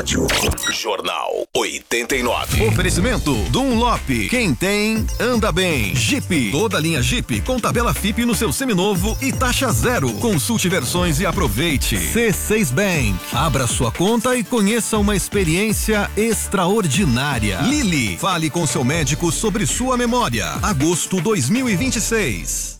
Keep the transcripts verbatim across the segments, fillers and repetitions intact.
rádio. Jornal oitenta e nove. Oferecimento Dunlop. Quem tem, anda bem. Jeep. Toda linha Jeep com tabela F I P no seu seminovo e taxa zero. Consulte versões e aproveite. C seis Bank. Abra sua conta e conheça uma experiência extraordinária. Lili. Fale com seu médico sobre sua memória. Agosto dois mil e vinte e seis.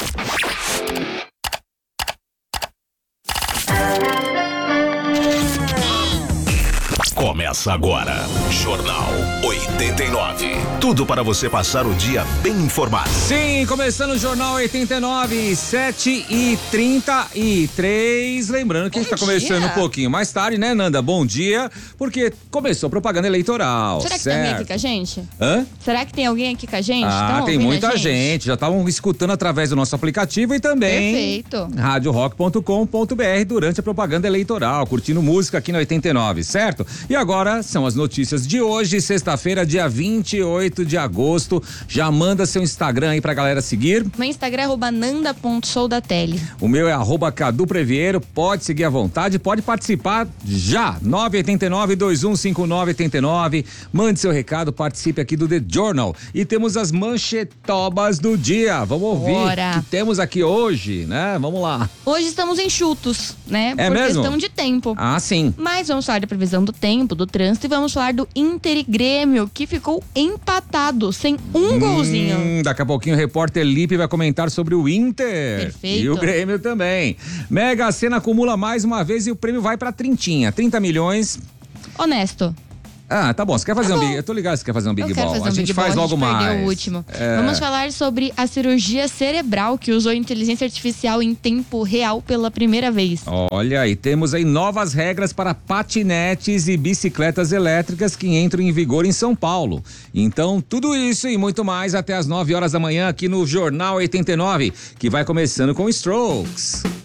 Começa agora, Jornal oitenta e nove. Tudo para você passar o dia bem informado. Sim, começando o Jornal oitenta e nove, sete e trinta e três. Lembrando que Bom a gente está começando um pouquinho mais tarde, né, Nanda? Bom dia, porque começou a propaganda eleitoral. Será que certo? tem alguém aqui com a gente? Hã? Será que tem alguém aqui com a gente? Ah, Tão tem ouvindo muita a gente? gente. Já estavam escutando através do nosso aplicativo e também Perfeito. rádio rock ponto com ponto b r durante a propaganda eleitoral, curtindo música aqui no oitenta e nove, certo? E agora são as notícias de hoje, sexta-feira, dia vinte e oito de agosto. Já manda seu Instagram aí pra galera seguir. Meu Instagram é arroba nanda ponto sou da tele. O meu é arroba Cadu Previero. Pode seguir à vontade, pode participar já. nove oito nove, dois um cinco nove oito nove. Mande seu recado, participe aqui do The Journal. E temos as manchetobas do dia. Vamos ouvir Bora. o que temos aqui hoje, né? Vamos lá. Hoje estamos enxutos, né? É Por mesmo? questão de tempo. Ah, sim. Mas vamos falar da previsão do tempo, do trânsito e vamos falar do Inter e Grêmio, que ficou empatado, sem um hum, golzinho. Daqui a pouquinho o repórter Lipe vai comentar sobre o Inter. Perfeito. E o Grêmio também. Mega Sena acumula mais uma vez e o prêmio vai pra trintinha. trinta milhões. Honesto. Ah, tá bom. Você quer fazer Tá um bom. Big... Eu tô ligado que você quer fazer um Big Eu quero Ball. fazer um a gente Big faz Ball, logo a gente mais. perdeu o último. É. Vamos falar sobre a cirurgia cerebral que usou inteligência artificial em tempo real pela primeira vez. Olha, e temos aí novas regras para patinetes e bicicletas elétricas que entram em vigor em São Paulo. Então, tudo isso e muito mais até as nove horas da manhã aqui no Jornal oitenta e nove, que vai começando com Strokes.